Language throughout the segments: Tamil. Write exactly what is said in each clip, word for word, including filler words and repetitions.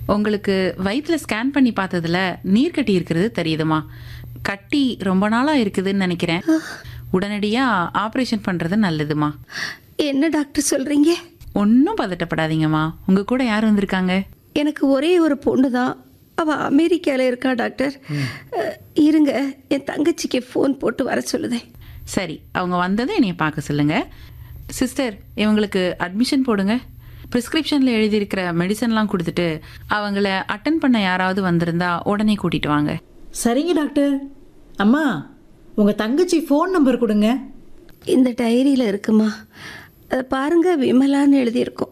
உங்களுக்கு வயிற்றுல ஸ்கேன் பண்ணி பார்த்ததுல நீர் கட்டி இருக்கிறது தெரியுதுமா. கட்டி ரொம்ப நாளாக இருக்குதுன்னு நினைக்கிறேன். உடனடியாக ஆப்ரேஷன் பண்ணுறது நல்லதுமா. என்ன டாக்டர் சொல்கிறீங்க? ஒன்றும் பதட்டப்படாதீங்கம்மா. உங்கள் கூட யார் வந்திருக்காங்க? எனக்கு ஒரே ஒரு பொண்ணு தான். அவள் அமெரிக்காவில் இருக்கா டாக்டர். இருங்க, என் தங்கச்சிக்கு ஃபோன் போட்டு வர சொல்லுதேன். சரி, அவங்க வந்ததை என்னைய பார்க்க சொல்லுங்கள். சிஸ்டர், இவங்களுக்கு அட்மிஷன் போடுங்க. ப்ரிஸ்கிரிப்ஷனில் எழுதியிருக்கிற மெடிசன்லாம் கொடுத்துட்டு அவங்கள அட்டன் பண்ண யாராவது வந்திருந்தா உடனே கூட்டிகிட்டு வாங்க. சரிங்க டாக்டர். அம்மா, உங்கள் தங்கச்சி ஃபோன் நம்பர் கொடுங்க. இந்த டைரியில் இருக்குமா, அதை பாருங்க, விமலான்னு எழுதியிருக்கோம்.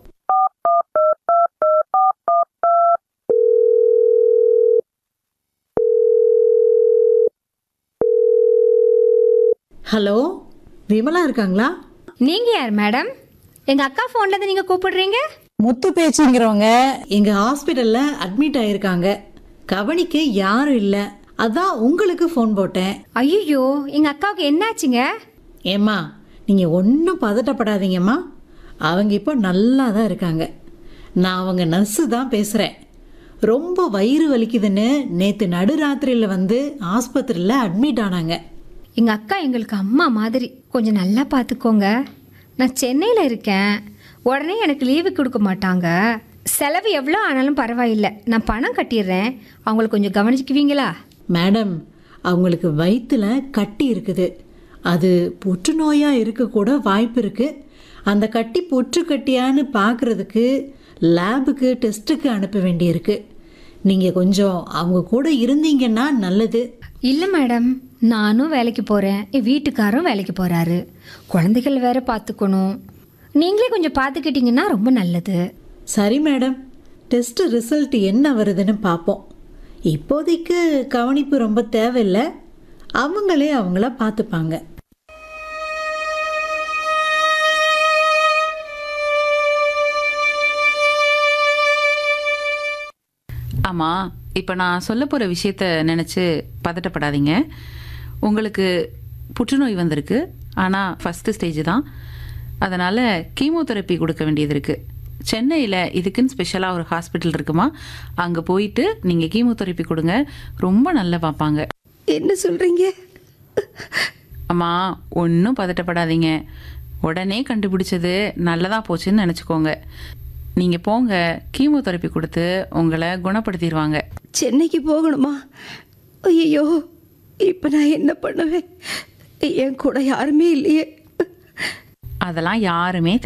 ஹலோ, விமலா இருக்காங்களா? நீங்க யார் மேடம்? எங்க அக்கா போன்ல இருந்து நீங்க கூப்பிடுறீங்க? முத்து பேச்சுங்கிறவங்க எங்க ஹாஸ்பிட்டல்ல அட்மிட் ஆயிருக்காங்க. கவனிக்க யாரும் இல்லை, அதான் உங்களுக்கு ஃபோன் போட்டேன். ஐயோ, எங்க அக்காவுக்கு என்னாச்சுங்க? ஏம்மா, நீங்க ஒன்றும் பதட்டப்படாதீங்கம்மா. அவங்க இப்போ நல்லா தான் இருக்காங்க. நான் அவங்க நர்ஸு தான் பேசுகிறேன். ரொம்ப வயிறு வலிக்குதுன்னு நேற்று நடுராத்திரியில் வந்து ஆஸ்பத்திரியில் அட்மிட் ஆனாங்க. எங்க அக்கா எங்களுக்கு அம்மா மாதிரி. கொஞ்சம் நல்லா பார்த்துக்கோங்க. நான் சென்னையில் இருக்கேன். உடனே எனக்கு லீவு கொடுக்க மாட்டாங்க. செலவு எவ்வளோ ஆனாலும் பரவாயில்லை, நான் பணம் கட்டிடுறேன். அவங்கள கொஞ்சம் கவனிச்சுக்குவீங்களா? மேடம், அவங்களுக்கு வயிற்றுல கட்டி இருக்குது. அது புற்றுநோயாக இருக்கக்கூட வாய்ப்பு இருக்குது. அந்த கட்டி புற்று கட்டியான்னு பார்க்குறதுக்கு லேபுக்கு டெஸ்ட்டுக்கு அனுப்ப வேண்டியிருக்கு. நீங்கள் கொஞ்சம் அவங்க கூட இருந்தீங்கன்னா நல்லது. இல்லை மேடம், நானும் வேலைக்கு போகிறேன், என் வீட்டுக்காரும் வேலைக்கு போகிறாரு. குழந்தைகள் வேற பார்த்துக்கணும். நீங்களே கொஞ்சம் பார்த்துக்கிட்டிங்கன்னா ரொம்ப நல்லது. சரி மேடம், டெஸ்ட் ரிசல்ட் என்ன வருதுன்னு பார்ப்போம். இப்போதைக்கு கவனிப்பு ரொம்ப தேவையில்லை, அவங்களே அவங்கள பார்த்துப்பாங்க. ஆமாம், இப்போ நான் சொல்ல போகிற விஷயத்த நினச்சி பதட்டப்படாதீங்க. உங்களுக்கு புற்றுநோய் வந்திருக்கு, ஆனால் ஃபஸ்ட்டு ஸ்டேஜ் தான். அதனால் கீமோதெரப்பி கொடுக்க வேண்டியது இருக்குது. சென்னையில் இதுக்குன்னு ஸ்பெஷலாக ஒரு ஹாஸ்பிட்டல் இருக்குமா, அங்கே போயிட்டு நீங்கள் கீமோதெரப்பி கொடுங்க, ரொம்ப நல்லா பார்ப்பாங்க. என்ன சொல்கிறீங்க? அம்மா, ஒன்றும் பதட்டப்படாதீங்க. உடனே கண்டுபிடிச்சது நல்லதாக போச்சுன்னு நினச்சிக்கோங்க. நீங்கள் போங்க, கீமோதெரப்பி கொடுத்து உங்களை குணப்படுத்திடுவாங்க. சென்னைக்கு போகணுமா? ஐயோ, இப்போ நான் என்ன பண்ணுவேன்? என் கூட யாருமே இல்லையே. அதெல்லாம் யாருமே